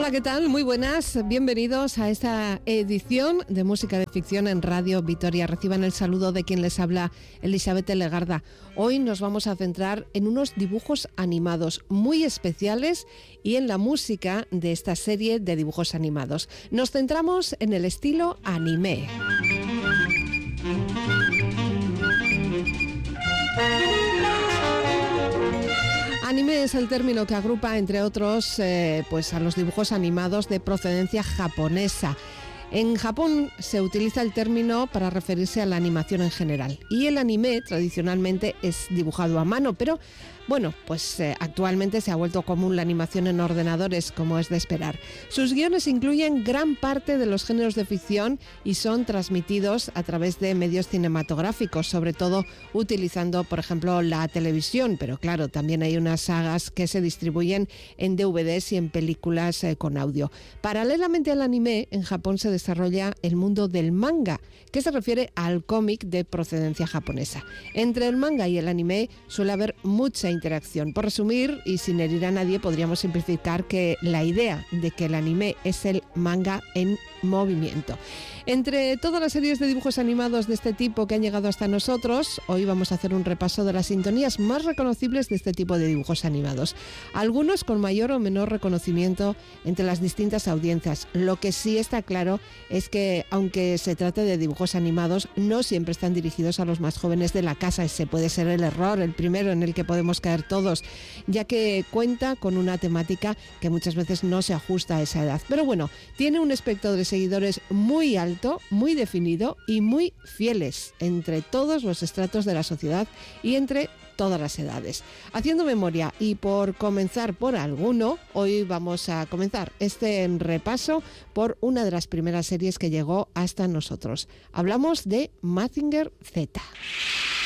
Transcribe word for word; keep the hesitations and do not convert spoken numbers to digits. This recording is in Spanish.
Hola, ¿qué tal? Muy buenas, bienvenidos a esta edición de Música de Ficción en Radio Vitoria. Reciban el saludo de quien les habla, Elizabeth Legarda. Hoy nos vamos a centrar en unos dibujos animados muy especiales y en la música de esta serie de dibujos animados. Nos centramos en el estilo anime. Anime es el término que agrupa, entre otros, eh, pues a los dibujos animados de procedencia japonesa. En Japón se utiliza el término para referirse a la animación en general. Y el anime tradicionalmente es dibujado a mano, pero bueno, pues eh, actualmente se ha vuelto común la animación en ordenadores, como es de esperar. Sus guiones incluyen gran parte de los géneros de ficción y son transmitidos a través de medios cinematográficos, sobre todo utilizando, por ejemplo, la televisión, pero claro, también hay unas sagas que se distribuyen en D V Ds y en películas eh, con audio. Paralelamente al anime, en Japón se desarrolla el mundo del manga, que se refiere al cómic de procedencia japonesa. Entre el manga y el anime suele haber mucha interacción. Por resumir, y sin herir a nadie, podríamos simplificar que la idea de que el anime es el manga en movimiento. Entre todas las series de dibujos animados de este tipo que han llegado hasta nosotros, hoy vamos a hacer un repaso de las sintonías más reconocibles de este tipo de dibujos animados. Algunos con mayor o menor reconocimiento entre las distintas audiencias. Lo que sí está claro es que, aunque se trate de dibujos animados, no siempre están dirigidos a los más jóvenes de la casa. Ese puede ser el error, el primero en el que podemos caer todos, ya que cuenta con una temática que muchas veces no se ajusta a esa edad. Pero bueno, tiene un espectro de seguidores muy alto, muy definido y muy fieles entre todos los estratos de la sociedad y entre todas las edades. Haciendo memoria y por comenzar por alguno, hoy vamos a comenzar este repaso por una de las primeras series que llegó hasta nosotros. Hablamos de Mazinger Z.